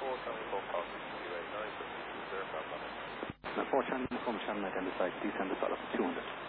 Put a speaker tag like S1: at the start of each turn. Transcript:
S1: 4 channel, inform channel identified, descend the solid 200.